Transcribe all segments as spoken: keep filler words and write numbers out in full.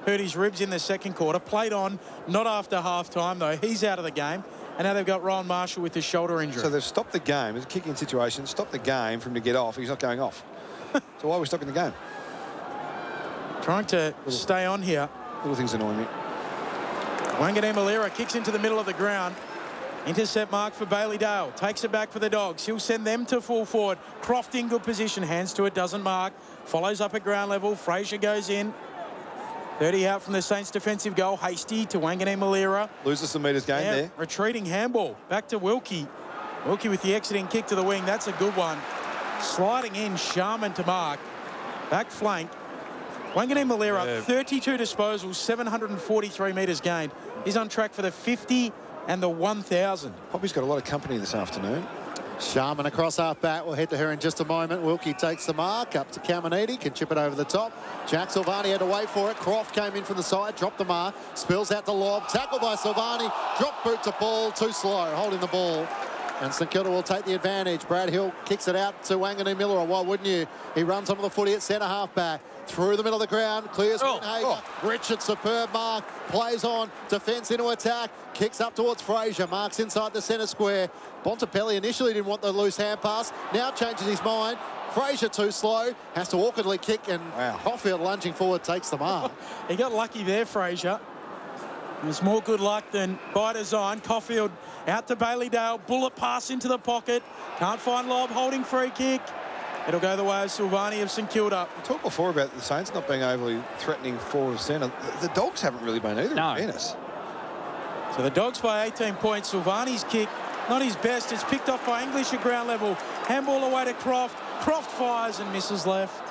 hurt his ribs in the second quarter. Played on, not after half-time, though. He's out of the game. And now they've got Ryan Marshall with his shoulder injury. So they've stopped the game. It's a kicking situation. Stopped the game for him to get off. He's not going off. So why are we stopping the game? Trying to little, stay on here. Little things annoy me. Wanganeen-Malira kicks into the middle of the ground. Intercept mark for Bailey Dale. Takes it back for the Dogs. He'll send them to full forward. Croft in good position. Hands to it. Doesn't mark. Follows up at ground level. Fraser goes in. thirty out from the Saints defensive goal. Hasty to Wanganeen-Malira. Loses some metres gain yeah, there. Retreating handball. Back to Wilkie. Wilkie with the exiting kick to the wing. That's a good one. Sliding in. Sharman to mark. Back flank. Wanganeen-Malira, yeah. thirty-two disposals, seven hundred forty-three metres gained. He's on track for the fifty and the one thousand. Poppy's got a lot of company this afternoon. Sharman across half back. We'll head to her in just a moment. Wilkie takes the mark up to Caminiti, can chip it over the top. Jack Silvani had to wait for it. Croft came in from the side, dropped the mark, spills out to lob, tackled by Silvani, drop boot to ball, too slow, holding the ball. And St Kilda will take the advantage. Brad Hill kicks it out to Wanganeen-Malira. Why wouldn't you? He runs onto the footy at centre half back. Through the middle of the ground, clears oh, Winhager. Oh. Richard, superb mark. Plays on, defence into attack. Kicks up towards Fraser. Marks inside the centre square. Bontempelli initially didn't want the loose hand pass. Now changes his mind. Fraser too slow. Has to awkwardly kick, and wow. Caulfield lunging forward takes the mark. He got lucky there, Fraser. There's more good luck than by design. Caulfield out to Bailey Dale. Bullet pass into the pocket. Can't find lob. Holding free kick. It'll go the way of Silvani of St Kilda. We talked before about the Saints not being overly threatening forward of centre. The Dogs haven't really been either, no. in fairness. So the Dogs by eighteen points. Silvani's kick, not his best. It's picked off by English at ground level. Handball away to Croft. Croft fires and misses left.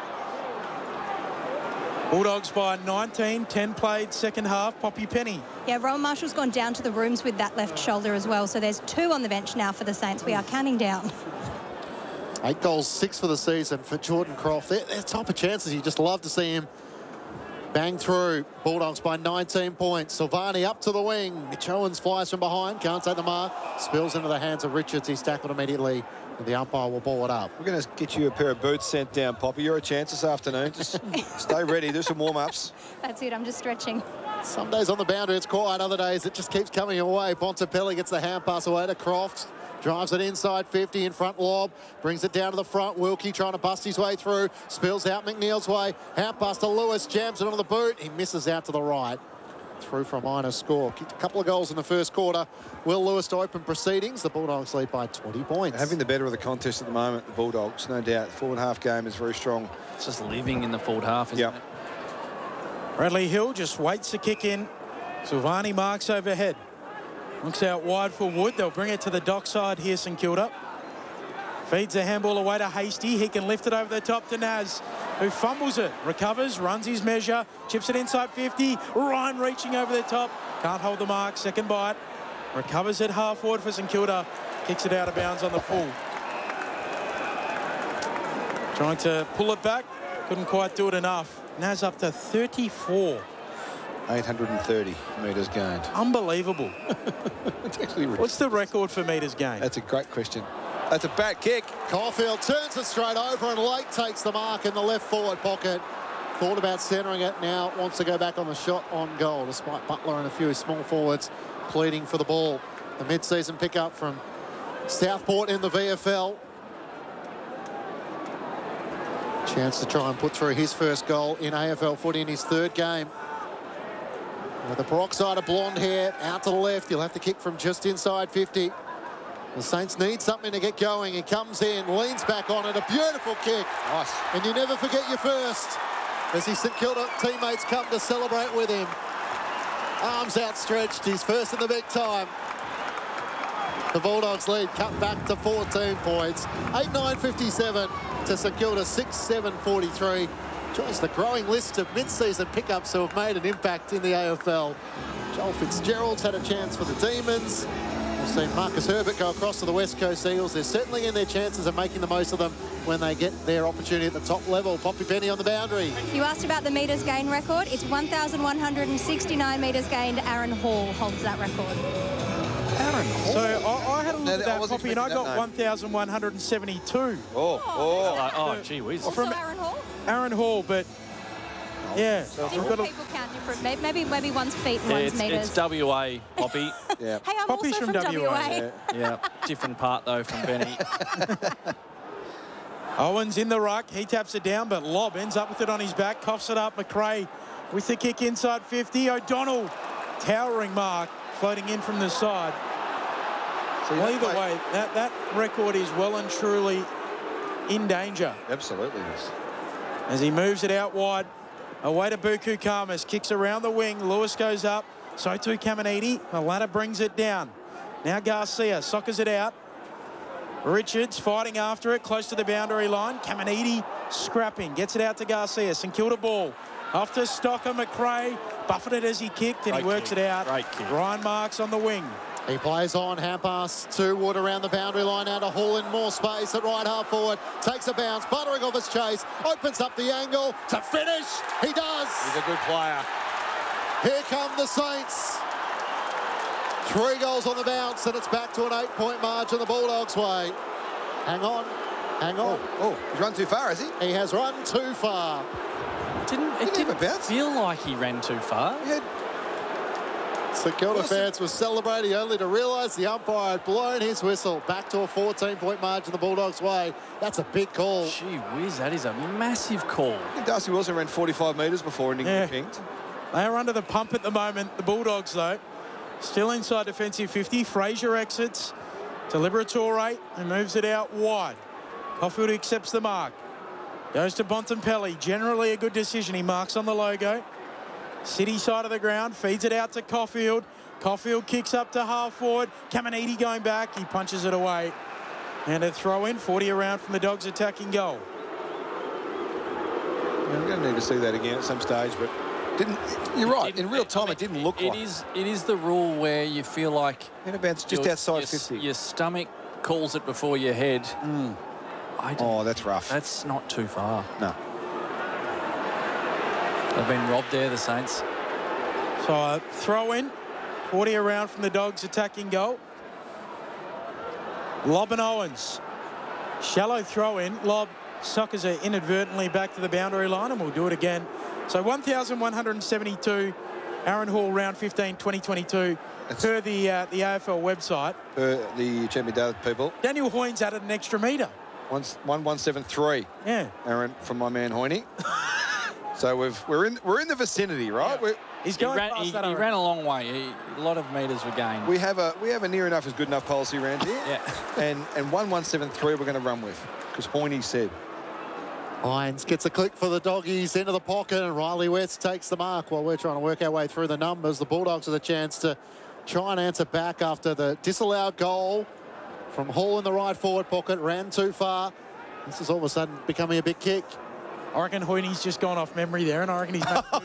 Bulldogs by nineteen, ten played second half. Poppy Penny. Yeah, Rowan Marshall's gone down to the rooms with that left shoulder as well. So there's two on the bench now for the Saints. We are counting down. Eight goals, six for the season for Jordan Croft. They're, they're type of chances you just love to see him bang through. Bulldogs by nineteen points. Silvani up to the wing. Mitch Owens flies from behind. Can't take the mark. Spills into the hands of Richards. He's tackled immediately. And the umpire will ball it up. We're going to get you a pair of boots sent down, Poppy. You're a chance this afternoon. Just stay ready. Do some warm-ups. That's it. I'm just stretching. Some days on the boundary it's quiet. Other days it just keeps coming away. Bontempelli gets the hand pass away to Croft. Drives it inside fifty, in front lob. Brings it down to the front. Wilkie trying to bust his way through. Spills out McNeil's way. Hand pass to Lewis. Jams it on the boot. He misses out to the right. Through for a minor score. Kicked a couple of goals in the first quarter. Will Lewis to open proceedings. The Bulldogs lead by twenty points. Having the better of the contest at the moment, the Bulldogs, no doubt. Forward half game is very strong. It's just living in the forward half, isn't yep. it? Bradley Hill just waits to kick in. Silvani marks overhead. Looks out wide for Wood. They'll bring it to the dockside here, St Kilda. Feeds a handball away to Hasty. He can lift it over the top to Naz, who fumbles it. Recovers, runs his measure, chips it inside fifty. Ryan reaching over the top. Can't hold the mark. Second bite. Recovers it half forward for St Kilda. Kicks it out of bounds on the full. Trying to pull it back. Couldn't quite do it enough. Naz up to thirty-four. eight hundred thirty metres gained. Unbelievable. It's actually ridiculous. What's the record for metres gained? That's a great question. That's a back kick. Caulfield turns it straight over and Lake takes the mark in the left forward pocket. Thought about centering it, now wants to go back on the shot on goal, despite Butler and a few small forwards pleading for the ball. The mid-season pickup from Southport in the V F L. Chance to try and put through his first goal in A F L footy in his third game. With the peroxide of blonde hair out to the left, he'll have to kick from just inside fifty. The Saints need something to get going. He comes in, leans back on it, a beautiful kick. Nice. And you never forget your first as his St Kilda teammates come to celebrate with him. Arms outstretched, he's first in the big time. The Bulldogs lead cut back to fourteen points. eight nine fifty-seven to St Kilda six seven forty-three. Joins the growing list of mid-season pickups who have made an impact in the A F L. Joel Fitzgerald's had a chance for the Demons. We've seen Marcus Herbert go across to the West Coast Eagles. They're certainly in their chances of making the most of them when they get their opportunity at the top level. Poppy Penny on the boundary. You asked about the metres gain record. It's one thousand one hundred sixty-nine metres gained. Aaron Hall holds that record. Aaron Hall? So I, I had a look No, at I that, wasn't Poppy, and I expecting got that one thousand one hundred seventy-two. Oh, oh. Oh, oh gee whiz. Also From Aaron Hall? Aaron Hall, but Yeah. So we've Different got a, people count different. may- Maybe maybe one's feet and Yeah, one's it's, metres. it's W A, Poppy. Yeah. Hey, I'm Poppy's also from from, W A, W A. yeah. Yeah, different part though from Benny. Owens in the ruck. He taps it down, but Lobb ends up with it on his back. Coughs it up. McRae with the kick inside fifty. O'Donnell, towering mark, floating in from the side. So you Well, don't either play- way, that, that record is well and truly in danger. Absolutely. Yes. As he moves it out wide, away to Buku Kamas, kicks around the wing. Lewis goes up, so too Caminiti. The ladder brings it down. Now Garcia soccers it out. Richards fighting after it, close to the boundary line. Caminiti scrapping, gets it out to Garcia. St Kilda ball. Off to Stocker, McRae, buffeted as he kicked, and Great he works kick, it out. great kick. Ryan Marks on the wing. He plays on, hand pass to Wood around the boundary line, out to Hall in more space at right half forward. Takes a bounce, buttering off his chase, opens up the angle to finish. He does. He's a good player. Here come the Saints. Three goals on the bounce, and it's back to an eight-point margin the Bulldogs' way. Hang on, hang on. Oh, he's run too far, has he? He has run too far. Didn't, it Didn't have a didn't bounce. feel like he ran too far. He had St Kilda Awesome. fans were celebrating only to realise the umpire had blown his whistle. Back to a fourteen-point margin the Bulldogs' way. That's a big call. Gee whiz, that is a massive call. I think Darcy Wilson ran forty-five metres before ending Yeah. the pinked. They are under the pump at the moment, the Bulldogs, though. Still inside defensive fifty. Fraser exits to Liberatore and moves it out wide. Caulfield accepts the mark. Goes to Bontempelli. Generally a good decision. He marks on the logo. City side of the ground. Feeds it out to Caulfield. Caulfield kicks up to half forward. Caminiti going back. He punches it away. And a throw in. forty around from the Dogs attacking goal. Yeah, we're going to need to see that again at some stage, but didn't. You're right. Didn't- In real I time, mean, it didn't look it like. is. It is the rule where you feel like In about just your- outside your, fifty. Your stomach calls it before your head. I don't, Oh, that's rough. That's not too far. No. They've been robbed there, the Saints. So a throw in. forty around from the Dogs attacking goal. Lobb and Owens. Shallow throw in. Lobb suckers it inadvertently back to the boundary line, and we'll do it again. So one thousand one hundred seventy-two, Aaron Hall, round fifteen, twenty twenty-two, That's- per the uh, the A F L website. Uh, the Champion Daily people. Daniel Hoynes added an extra metre. One, one one seven three. Yeah. Aaron from my man Hoyne. So we've we're in we're in the vicinity, right? We're, He's He going ran, past he, that. he I ran a long way. He, a lot of metres were gained. we have a we have a near enough is good enough policy around here. yeah. And and one one seven three we're going to run with because Hoyne said. Hines gets a click for the Doggies into the pocket, and Riley West takes the mark while we're trying to work our way through the numbers. The Bulldogs have the chance to try and answer back after the disallowed goal from Hall in the right forward pocket. Ran too far. This is all of a sudden becoming a big kick. I reckon Hoyne's just gone off memory there, and I reckon he's made a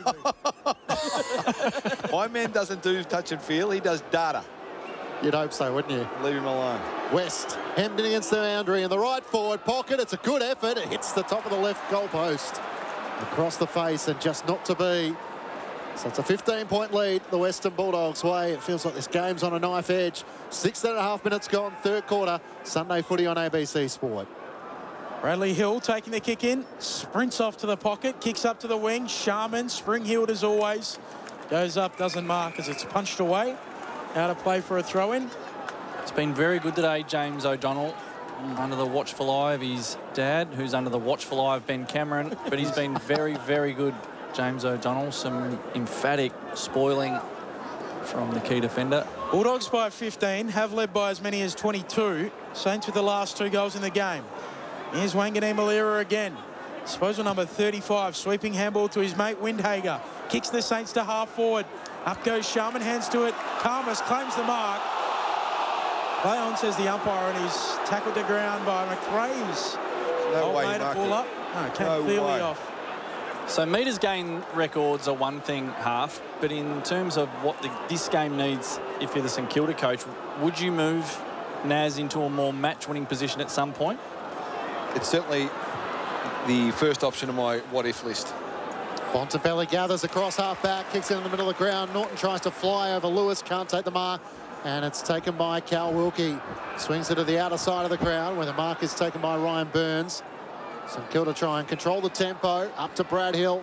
move. My man doesn't do touch and feel. He does data. You'd hope so, wouldn't you? Leave him alone. West hemmed in against the boundary in the right forward pocket. It's a good effort. It hits the top of the left goal post. Across the face and just not to be. So it's a fifteen-point lead the Western Bulldogs' way. It feels like this game's on a knife edge. Six and a half minutes gone, third quarter. Sunday footy on A B C Sport. Bradley Hill taking the kick in, sprints off to the pocket, kicks up to the wing. Sharman, spring-heeled as always, goes up, doesn't mark as it's punched away. Out of play for a throw-in. It's been very good today, James O'Donnell, under the watchful eye of his dad, who's under the watchful eye of Ben Cameron. But he's been very, very good, James O'Donnell. Some emphatic spoiling from the key defender. Bulldogs by fifteen, have led by as many as twenty-two. Saints with the last two goals in the game. Here's Wanganeen Malira again. Disposal number thirty-five, sweeping handball to his mate Windhager. Kicks the Saints to half forward. Up goes Sharman, hands to it. Karmas claims the mark. Play on, says the umpire, and he's tackled to ground by McRae's. No Old way he mate marked ball it. up. No, came No clearly way. off. So metres gain records are one thing half, but in terms of what the, this game needs, if you're the St Kilda coach, would you move Naz into a more match-winning position at some point? It's certainly the first option on my what-if list. Bontempelli gathers across half-back, kicks it in the middle of the ground. Norton tries to fly over Lewis, can't take the mark, and it's taken by Cal Wilkie. Swings it to the outer side of the ground, where the mark is taken by Ryan Burns. St Kilda try and control the tempo. Up to Brad Hill.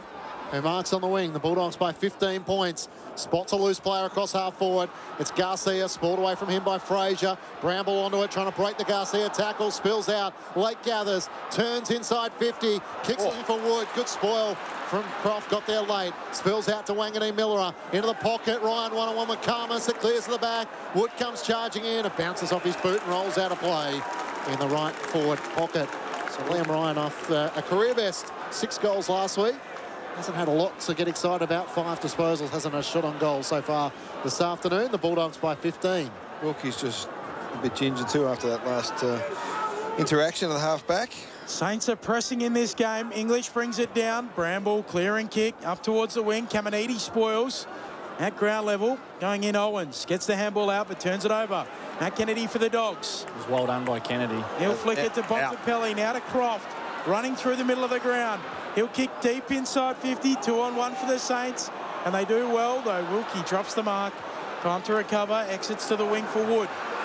who marks on the wing. The Bulldogs by fifteen points. Spots a loose player across half forward. It's Garcia, sport away from him by Fraser. Bramble onto it, trying to break the Garcia tackle. Spills out. Lake gathers. Turns inside fifty. Kicks oh. it in for Wood. Good spoil from Croft. Got there late. Spills out to Wanganeen Miller. Into the pocket. Ryan one-on-one with Karmas. It clears to the back. Wood comes charging in. It bounces off his boot and rolls out of play in the right forward pocket. So Liam Ryan off uh, a career best. Six goals last week. Hasn't had a lot to get excited about. Five disposals. Hasn't had a shot on goal so far this afternoon. The Bulldogs by fifteen. Wilkie's just a bit ginger too after that last uh, interaction of the half-back. Saints are pressing in this game. English brings it down. Bramble clearing kick up towards the wing. Caminiti spoils at ground level. Going in Owens. Gets the handball out but turns it over. Matt Kennedy for the Dogs. It was well done by Kennedy. He'll flick it to Bontempelli. Now to Croft. Running through the middle of the ground. He'll kick deep inside fifty. Two on one for the Saints. And they do well, though. Wilkie drops the mark. Time to recover. Exits to the wing for Wood.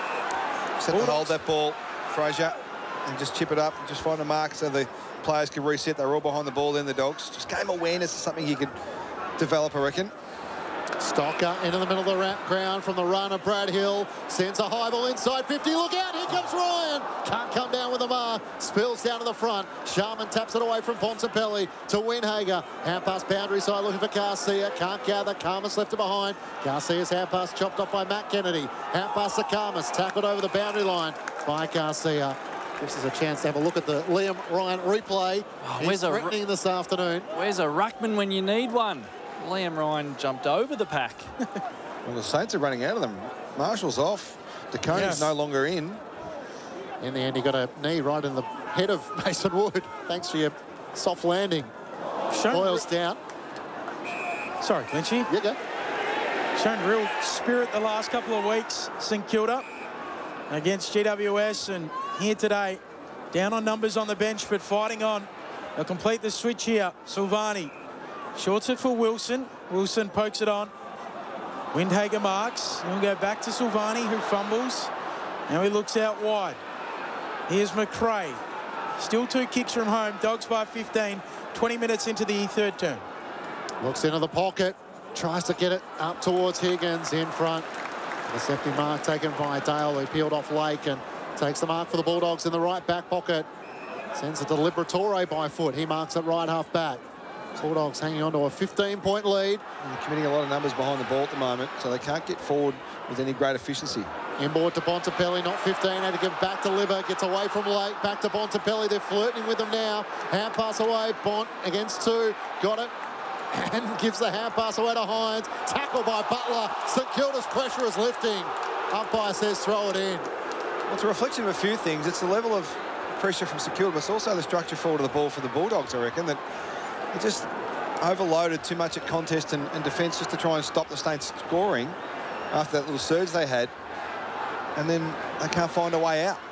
Set to hold that ball, Fraser, and just chip it up and just find a mark so the players can reset. They're all behind the ball then, the Dogs. Just game awareness is something you could develop, I reckon. Stocker into the middle of the ground from the run of Brad Hill. Sends a high ball inside fifty. Look out, here comes Ryan. Can't come down with the mark. Spills down to the front. Sharman taps it away from Bontempelli to Winhager. Hand pass boundary side looking for Garcia. Can't gather. Karmas left it behind. Garcia's hand pass chopped off by Matt Kennedy. Hand pass to Karmas. Tackled over the boundary line by Garcia. Gives us a chance to have a look at the Liam Ryan replay. Oh, He's where's a threatening this afternoon. Where's a ruckman when you need one? Liam Ryan jumped over the pack. Well, the Saints are running out of them. Marshall's off. DeConey's Yes. no longer in. In the end, he got a knee right in the head of Mason Wood. Thanks for your soft landing. Shown Boils down. Sorry, Clinchy. You go. Shown real spirit the last couple of weeks. St Kilda against G W S, and here today, down on numbers on the bench, but fighting on. They'll complete the switch here. Silvani shorts it for Wilson. Wilson pokes it on. Windhager marks. He'll go back to Silvani, who fumbles. Now he looks out wide. Here's McRae. Still two kicks from home. Dogs by fifteen. twenty minutes into the third term. Looks into the pocket. Tries to get it up towards Higgins in front. The safety mark taken by Dale, who peeled off Lake and takes the mark for the Bulldogs in the right back pocket. Sends it to Liberatore by foot. He marks it right half back. Bulldogs hanging on to a fifteen point lead. And they're committing a lot of numbers behind the ball at the moment, so they can't get forward with any great efficiency. Inboard to Bontempelli, not fifteen. Had to give back to Liver. Gets away from Lake. Back to Bontempelli. They're flirting with them now. Hand pass away. Bont against two. Got it. And gives the hand pass away to Hines. Tackle by Butler. St Kilda's pressure is lifting. Umpire says throw it in. Well, it's a reflection of a few things. It's the level of pressure from St Kilda, but it's also the structure forward of the ball for the Bulldogs, I reckon, that they just overloaded too much at contest and, and defence just to try and stop the Saints scoring after that little surge they had. And then they can't find a way out.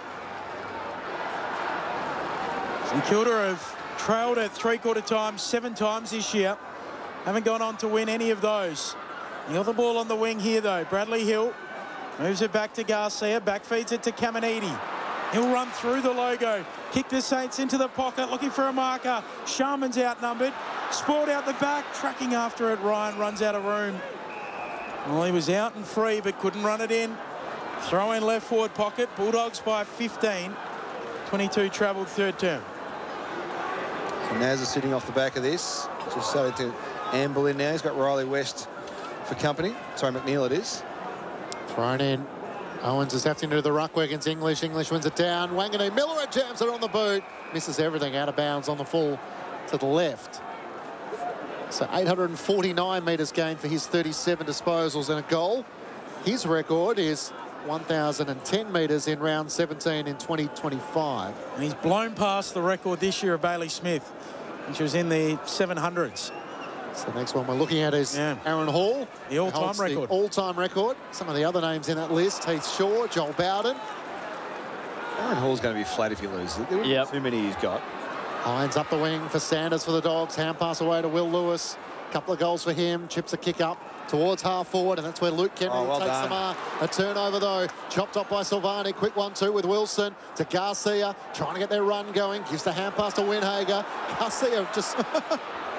St Kilda have trailed at three-quarter time seven times this year. Haven't gone on to win any of those. The other ball on the wing here, though. Bradley Hill moves it back to Garcia. Back feeds it to Caminiti. He'll run through the logo. Kick the Saints into the pocket, looking for a marker. Sharman's outnumbered. Sport out the back, tracking after it. Ryan runs out of room. Well, he was out and free, but couldn't run it in. Throw in left forward pocket. Bulldogs by fifteen. twenty-two travelled third term. So Naz is sitting off the back of this. Just started to amble in now. He's got Riley West for company. Sorry, McNeil it is. Thrown in. Owens is having to do the ruck against English. English wins it down. Wanganeen Miller jams it on the boot. Misses everything out of bounds on the full to the left. So eight hundred forty-nine metres gained for his thirty-seven disposals and a goal. His record is one thousand ten metres in round seventeen in twenty twenty-five. And he's blown past the record this year of Bailey Smith, which was in the seven hundreds. So the next one we're looking at is yeah. Aaron Hall. The all-time record. The all-time record. Some of the other names in that list: Heath Shaw, Joel Bowden. Aaron Hall's going to be flat if he loses it. There are yep. too many he's got. Hines up the wing for Sanders for the Dogs. Hand pass away to Will Lewis. Couple of goals for him. Chips a kick up towards half forward, and that's where Luke Kennedy oh, well takes done. the mark. A turnover though, chopped up by Silvani. Quick one two with Wilson to Garcia, trying to get their run going. Gives the hand pass to Winhager. Garcia just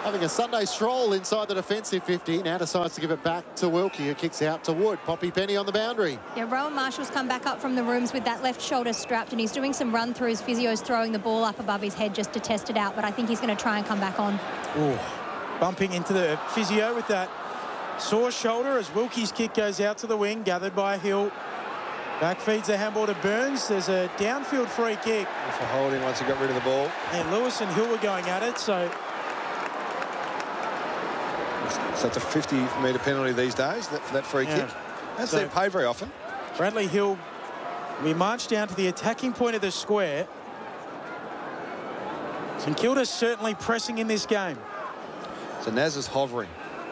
having a Sunday stroll inside the defensive fifty. Now decides to give it back to Wilkie, who kicks out to Wood. Poppy Penny on the boundary. Yeah, Rowan Marshall's come back up from the rooms with that left shoulder strapped, and he's doing some run-throughs. Physio's throwing the ball up above his head just to test it out, but I think he's going to try and come back on. Ooh, bumping into the physio with that sore shoulder as Wilkie's kick goes out to the wing, gathered by Hill. Back feeds the handball to Burns. There's a downfield free kick. For holding once he got rid of the ball. And Lewis and Hill were going at it, so... So it's a fifty metre penalty these days that, for that free Yeah. kick. That's So- not paid very often. Bradley Hill, we march down to the attacking point of the square. St Kilda's certainly pressing in this game. So Naz is hovering.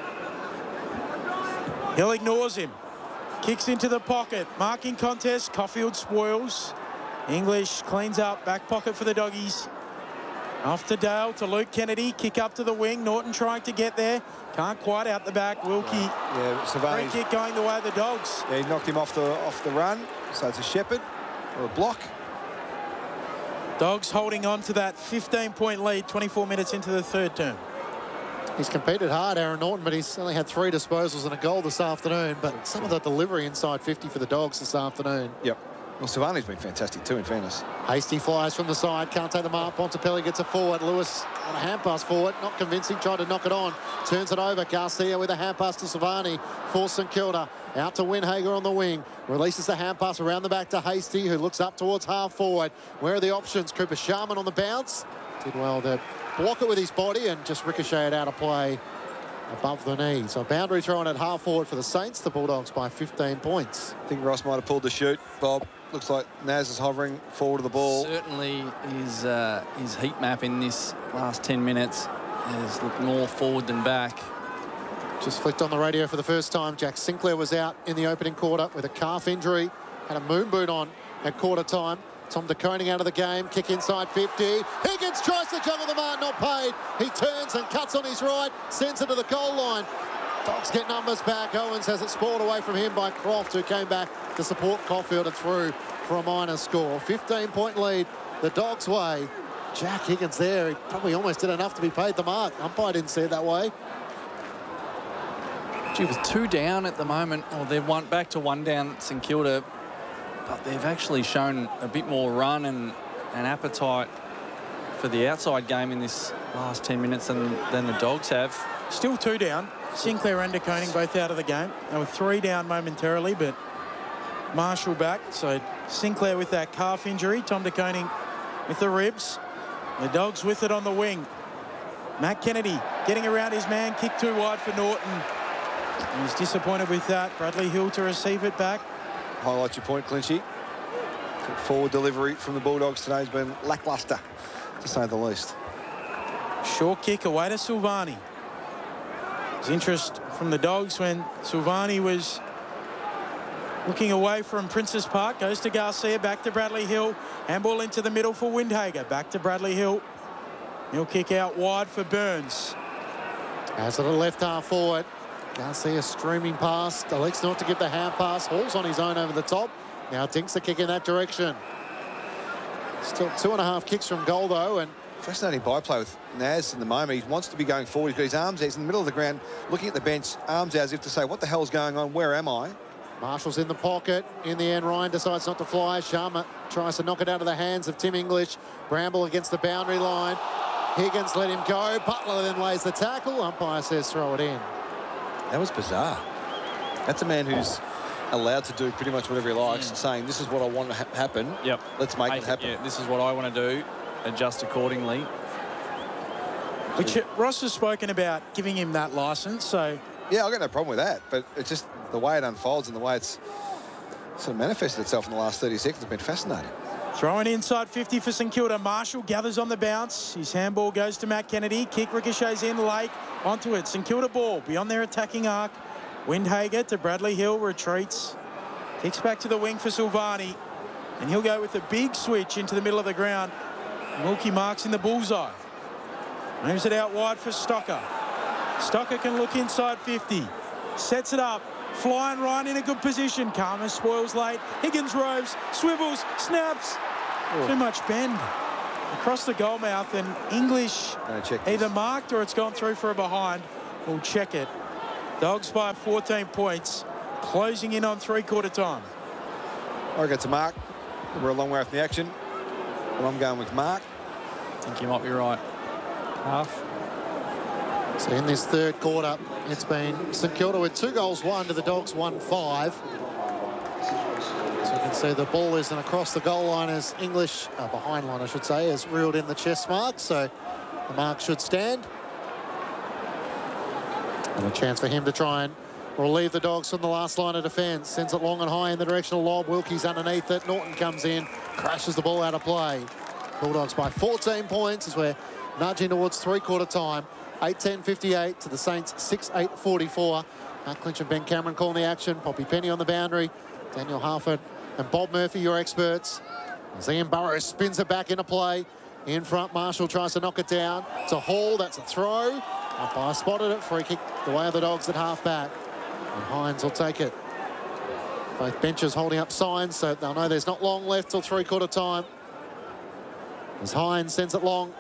Hill ignores him. Kicks into the pocket. Marking contest. Caulfield spoils. English cleans up. Back pocket for the doggies. Off to Dale, to Luke Kennedy. Kick up to the wing. Norton trying to get there. Can't quite out the back. Wilkie. Yeah, Free Savani. kick going the way of the Dogs. Yeah, he knocked him off the off the run. So it's a Shepherd or a block. Dogs holding on to that fifteen point lead twenty-four minutes into the third term. He's competed hard, Aaron Norton, but he's only had three disposals and a goal this afternoon. But some of the delivery inside fifty for the Dogs this afternoon. Yep. Well, Savani's been fantastic too, in fairness. Hasty flies from the side, can't take the mark. Bontempelli gets it forward. Lewis on a hand pass forward, not convincing, tried to knock it on. Turns it over. Garcia with a hand pass to Savani for St Kilda. Out to Windhager on the wing. Releases the hand pass around the back to Hasty, who looks up towards half forward. Where are the options? Cooper Sharman on the bounce. Did well to block it with his body and just ricocheted out of play above the knee. So boundary thrown at half forward for the Saints. The Bulldogs by fifteen points. I think Ross might have pulled the shoot. Bob, looks like Naz is hovering forward of the ball. Certainly his, uh, his heat map in this last ten minutes has looked more forward than back. Just flicked on the radio for the first time. Jack Sinclair was out in the opening quarter with a calf injury. Had a moon boot on at quarter time. Tom De Koning out of the game. Kick inside fifty. Higgins tries to juggle the mark, not paid. He turns and cuts on his right. Sends it to the goal line. Dogs get numbers back. Owens has it spoiled away from him by Croft, who came back to support Caulfield and through for a minor score. fifteen point lead the Dogs' way. Jack Higgins there. He probably almost did enough to be paid the mark. Umpire didn't see it that way. Gee, with two down at the moment, or they're one back to one down, St Kilda, but they've actually shown a bit more run and an appetite for the outside game in this last ten minutes than, than the Dogs have. Still two down. Sinclair and De Koning both out of the game. They were three down momentarily, but Marshall back. So Sinclair with that calf injury. Tom De Koning with the ribs. The Dogs with it on the wing. Matt Kennedy getting around his man. Kick too wide for Norton. He's disappointed with that. Bradley Hill to receive it back. Highlight your point, Clinchy. Forward delivery from the Bulldogs today has been lacklustre, to say the least. Short kick away to Silvani. There's interest from the Dogs when Silvani was looking away from Princess Park. Goes to Garcia, back to Bradley Hill. Handball into the middle for Windhager. Back to Bradley Hill. He'll kick out wide for Burns. As to the left half forward. Garcia streaming past. Elects not to give the hand pass. Hall's on his own over the top. Now dinks the kick in that direction. Still two and a half kicks from goal, though, and Fascinating byplay with Naz in the moment. He wants to be going forward. He's got his arms out. He's in the middle of the ground, looking at the bench, arms out as if to say, what the hell's going on? Where am I? Marshall's in the pocket. In the end, Ryan decides not to fly. Sharma tries to knock it out of the hands of Tim English. Bramble against the boundary line. Higgins let him go. Butler then lays the tackle. Umpire says throw it in. That was bizarre. That's a man who's allowed to do pretty much whatever he likes, mm. saying, this is what I want to ha happen. Yep. Let's make I, it happen. Yeah, this is what I want to do. Adjust accordingly. Which uh, Ross has spoken about giving him that licence, so... Yeah, I've got no problem with that, but it's just the way it unfolds and the way it's sort of manifested itself in the last thirty seconds has been fascinating. Throwing inside fifty for St Kilda. Marshall gathers on the bounce. His handball goes to Matt Kennedy. Kick ricochets in late. Onto it. St Kilda ball beyond their attacking arc. Windhager to Bradley Hill. Retreats. Kicks back to the wing for Silvani. And he'll go with a big switch into the middle of the ground. Wilkie marks in the bullseye. Moves it out wide for Stocker. Stocker can look inside fifty. Sets it up. Flying Ryan in a good position. Karma spoils late. Higgins roves, swivels, snaps. Ooh. Too much bend. across the goal mouth, and English check either this. marked or it's gone through for a behind. We'll check it. Dogs by fourteen points, closing in on three-quarter time. I reckon it's a mark. We're a long way from the action. Well, I'm going with mark. I think you might be right. Half. So in this third quarter, it's been St Kilda with two goals, one to the Dogs, one five. So you can see the ball isn't across the goal line as English, uh, behind line I should say, has reeled in the chest mark, so the mark should stand. And a chance for him to try and relieve the Dogs from the last line of defence. Sends it long and high in the direction of lob. Wilkie's underneath it. Norton comes in, crashes the ball out of play. Bulldogs by fourteen points as we're nudging towards three-quarter time. eight ten fifty-eight to the Saints, six eight forty-four. Matt Clinch and Ben Cameron calling the action. Poppy Penny on the boundary. Daniel Harford and Bob Murphy, your experts. As Ian Burrows spins it back into play. In front, Marshall tries to knock it down. It's a haul, that's a throw. Umpire spotted it, free kick the way of the Dogs at half-back. And Hines will take it. Both benches holding up signs, so they'll know there's not long left till three-quarter time. As Hines sends it long.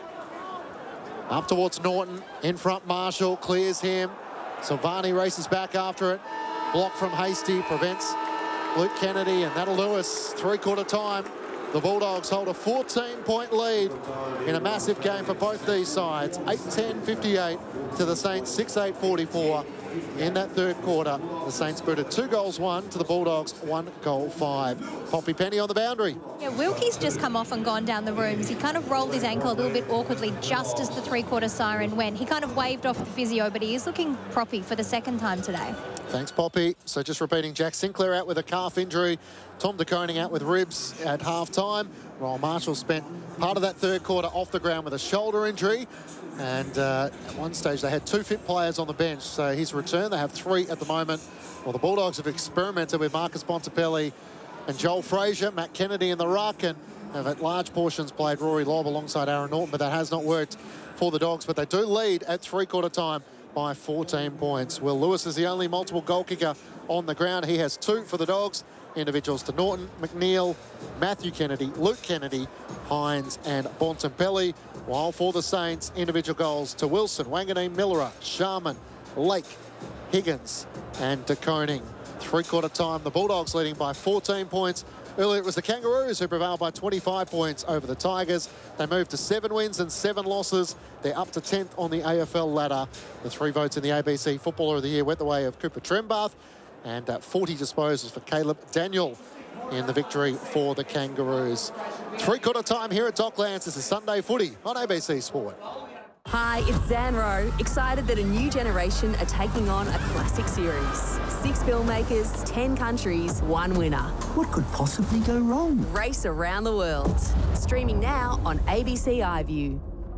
Up towards Norton. In front, Marshall clears him. Silvani races back after it. Block from Hasty prevents Luke Kennedy, and that'll do us. Three-quarter time. The Bulldogs hold a fourteen-point lead in a massive game for both these sides. eight ten fifty-eight to the Saints, six eight forty-four. In that third quarter, the Saints booted two goals, one to the Bulldogs, one goal, five. Poppy Penny on the boundary. Yeah, Wilkie's just come off and gone down the rooms. He kind of rolled his ankle a little bit awkwardly just as the three-quarter siren went. He kind of waved off the physio, but he is looking proppy for the second time today. Thanks, Poppy. So just repeating, Jack Sinclair out with a calf injury. Tom De Koning out with ribs at half-time. Royal Marshall spent part of that third quarter off the ground with a shoulder injury. And uh, at one stage, they had two fit players on the bench. So his return, they have three at the moment. Well, the Bulldogs have experimented with Marcus Bontempelli and Joel Frazier, Matt Kennedy in the ruck, and have at large portions played Rory Lobb alongside Aaron Norton, but that has not worked for the Dogs. But they do lead at three-quarter time by fourteen points. Will Lewis is the only multiple goal kicker on the ground. He has two for the Dogs. Individuals to Norton, McNeil, Matthew Kennedy, Luke Kennedy, Hines and Bontempelli. While for the Saints, individual goals to Wilson, Wanganeen, Millerer, Sharman, Lake, Higgins and De Koning. Three-quarter time, the Bulldogs leading by fourteen points. Earlier it was the Kangaroos who prevailed by twenty-five points over the Tigers. They moved to seven wins and seven losses. They're up to tenth on the A F L ladder. The three votes in the A B C Footballer of the Year went the way of Cooper Trembath, and uh, forty disposals for Caleb Daniel in the victory for the Kangaroos. Three-quarter time here at Docklands. This is Sunday Footy on A B C Sport. Hi, it's Zan Rowe. Excited that a new generation are taking on a classic series. Six filmmakers, ten countries, one winner. What could possibly go wrong? Race around the world. Streaming now on A B C iView.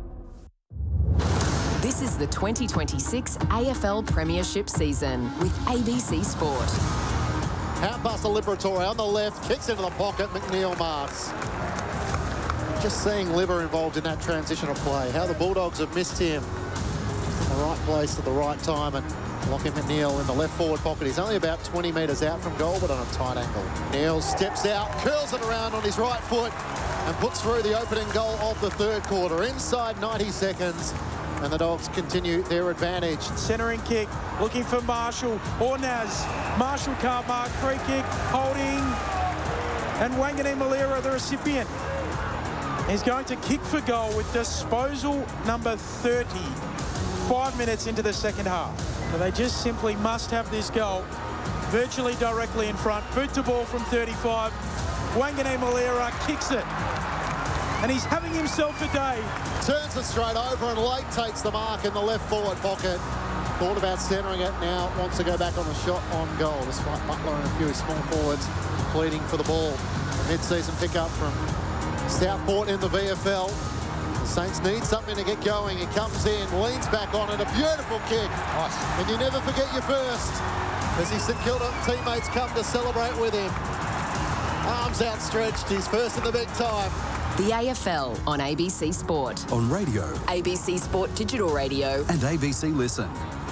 This is the twenty twenty-six A F L Premiership season with A B C Sport. Out past the Liberatore on the left, kicks into the pocket, McNeil marks. Just seeing Liver involved in that transition of play. How the Bulldogs have missed him. In the right place at the right time, and Lachie McNeil in the left forward pocket. He's only about twenty metres out from goal, but on a tight angle. Neil steps out, curls it around on his right foot, and puts through the opening goal of the third quarter. Inside ninety seconds, and the Dogs continue their advantage. Centering kick, looking for Marshall or Naz. Marshall can't mark, free kick, holding, and Wanganeen Millerer, the recipient. He's going to kick for goal with disposal number thirty, five minutes into the second half. So they just simply must have this goal virtually directly in front. Boot to ball from thirty-five. Wanganeen Millerer kicks it. And he's having himself a day. Turns it straight over, and Lake takes the mark in the left forward pocket. Thought about centering it, now wants to go back on the shot on goal, despite Butler and a few small forwards pleading for the ball. A mid-season pickup from Southport in the V F L. The Saints need something to get going. He comes in, leans back on it, a beautiful kick. Nice. And you never forget your first. As his St Kilda teammates come to celebrate with him. Arms outstretched, he's first in the big time. The A F L on A B C Sport. On radio. A B C Sport Digital Radio. And A B C Listen.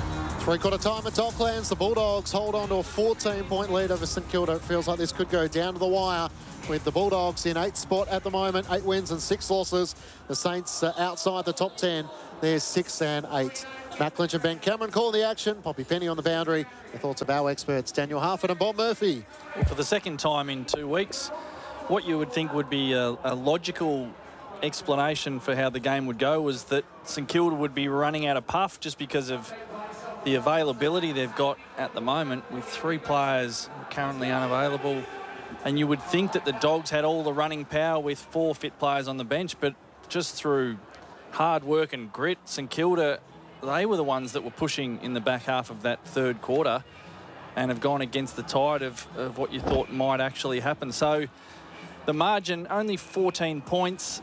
Three-quarter time at Docklands. The Bulldogs hold on to a fourteen-point lead over St Kilda. It feels like this could go down to the wire with the Bulldogs in eighth spot at the moment. Eight wins and six losses. The Saints uh, outside the top ten. They're six and eight. Matt Clinch and Ben Cameron calling the action. Poppy Penny on the boundary. The thoughts of our experts, Daniel Harford and Bob Murphy. Well, for the second time in two weeks, what you would think would be a, a logical explanation for how the game would go was that St Kilda would be running out of puff just because of the availability they've got at the moment with three players currently unavailable. And you would think that the Dogs had all the running power with four fit players on the bench, but just through hard work and grit, St Kilda, they were the ones that were pushing in the back half of that third quarter and have gone against the tide of, of what you thought might actually happen. So the margin, only fourteen points.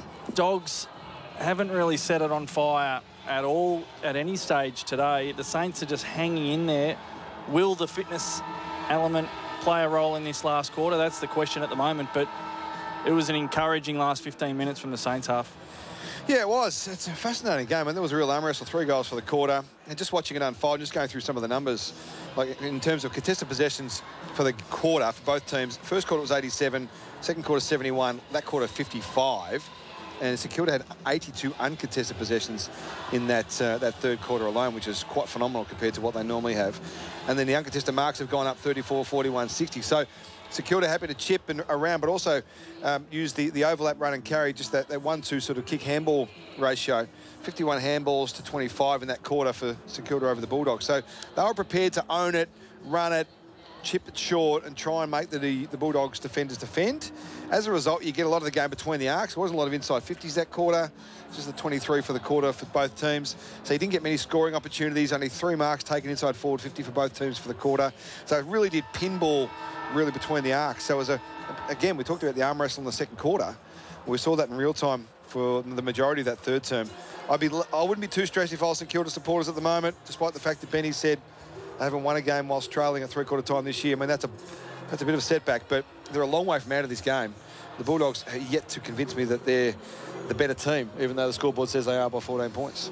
Dogs haven't really set it on fire at all at any stage today. The Saints are just hanging in there. Will the fitness element play a role in this last quarter? That's the question at the moment, but it was an encouraging last fifteen minutes from the Saints half. Yeah, it was. It's a fascinating game, and there was a real arm wrestle, three goals for the quarter. And just watching it unfold, just going through some of the numbers, like in terms of contested possessions for the quarter for both teams. First quarter was eighty-seven, second quarter seventy-one, that quarter fifty-five. And St Kilda had eighty-two uncontested possessions in that uh, that third quarter alone, which is quite phenomenal compared to what they normally have. And then the uncontested marks have gone up thirty-four, forty-one, sixty. So St Kilda happy to chip and around, but also um, use the, the overlap run and carry, just that, that one two sort of kick handball ratio. fifty-one handballs to twenty-five in that quarter for St Kilda over the Bulldogs. So they were prepared to own it, run it, chip it short and try and make the, the Bulldogs defenders defend. As a result, you get a lot of the game between the arcs. There wasn't a lot of inside fifties that quarter. It's just the twenty-three for the quarter for both teams. So you didn't get many scoring opportunities. Only three marks taken inside forward fifty for both teams for the quarter. So it really did pinball really between the arcs. So it was a, again, we talked about the arm wrestle in the second quarter. We saw that in real time for the majority of that third term. I'd be, I wouldn't be too stressed if I was St Kilda supporters at the moment, despite the fact that Benny said they haven't won a game whilst trailing at three-quarter time this year. I mean, that's a that's a bit of a setback, but they're a long way from out of this game. The Bulldogs are yet to convince me that they're the better team, even though the scoreboard says they are by fourteen points.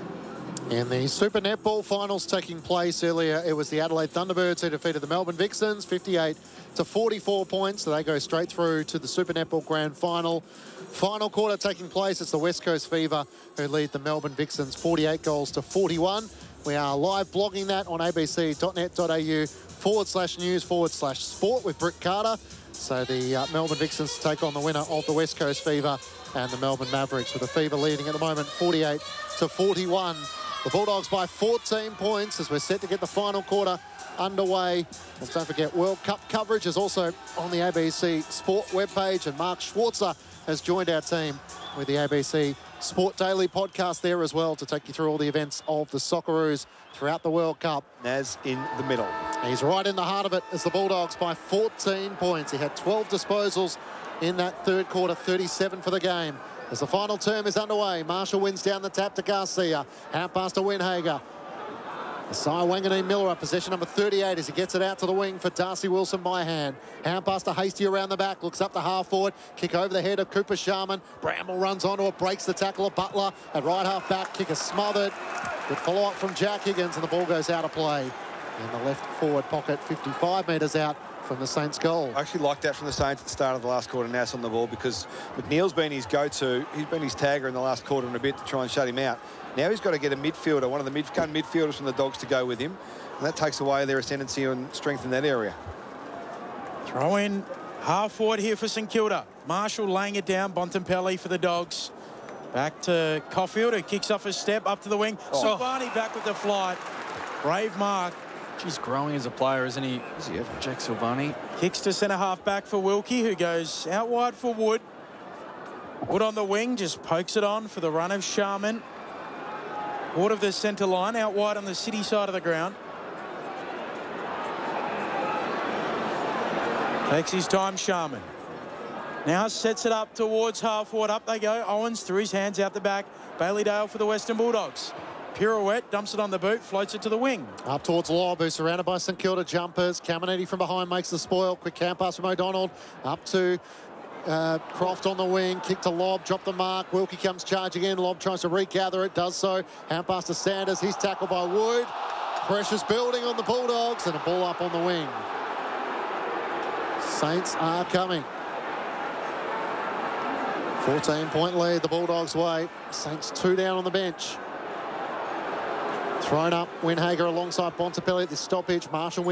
In the Super Netball finals taking place earlier, it was the Adelaide Thunderbirds who defeated the Melbourne Vixens, fifty-eight to forty-four points. So they go straight through to the Super Netball Grand Final. Final quarter taking place. It's the West Coast Fever who lead the Melbourne Vixens, forty-eight goals to forty-one. We are live blogging that on abc.net.au forward slash news forward slash sport with Britt Carter. So the uh, Melbourne Vixens take on the winner of the West Coast Fever and the Melbourne Mavericks, with the Fever leading at the moment forty-eight to forty-one. The Bulldogs by fourteen points as we're set to get the final quarter underway. And don't forget, World Cup coverage is also on the A B C Sport webpage, and Mark Schwarzer has joined our team with the A B C Sport Daily podcast there as well to take you through all the events of the Socceroos throughout the World Cup. Naz in the middle. He's right in the heart of it as the Bulldogs by fourteen points. He had twelve disposals in that third quarter, thirty-seven for the game. As the final term is underway, Marshall wins down the tap to Garcia. Hand pass to Winhager. Isaiah Wanganeen Miller up possession number thirty-eight as he gets it out to the wing for Darcy Wilson by hand. Hand pass to Hasty around the back, looks up the half forward, kick over the head of Cooper Sharman. Bramble runs onto it, breaks the tackle of Butler at right half back, kick is smothered. Good follow up from Jack Higgins and the ball goes out of play. In the left forward pocket, fifty-five metres out from the Saints goal. I actually liked that from the Saints at the start of the last quarter, Nass on the ball, because McNeil's been his go-to. He's been his tagger in the last quarter and a bit to try and shut him out. Now he's got to get a midfielder, one of the mid-cut midfielders from the Dogs to go with him. And that takes away their ascendancy and strength in that area. Throw in half forward here for St Kilda. Marshall laying it down. Bontempelli for the Dogs. Back to Caulfield, who kicks off his step up to the wing. Oh. Silvani back with the flight. Brave mark. He's growing as a player, isn't he? Is he ever? Jack Silvani. Kicks to centre half back for Wilkie, who goes out wide for Wood. Wood on the wing, just pokes it on for the run of Sharman. Wood of the centre line, out wide on the City side of the ground. Takes his time, Sharman. Now sets it up towards half forward. Up they go. Owens through his hands out the back. Bailey Dale for the Western Bulldogs. Pirouette, dumps it on the boot, floats it to the wing. Up towards Lobb, who's surrounded by St Kilda jumpers. Caminiti from behind makes the spoil. Quick hand pass from O'Donnell. Up to uh, Croft on the wing. Kick to Lobb, drop the mark. Wilkie comes charging in. Lobb tries to regather it, does so. Hand pass to Sanders. He's tackled by Wood. Pressure's building on the Bulldogs and a ball up on the wing. Saints are coming. fourteen point lead the Bulldogs' way. Saints two down on the bench. Thrown up, Winhager alongside Bontempelli at this stoppage. Marshall wins.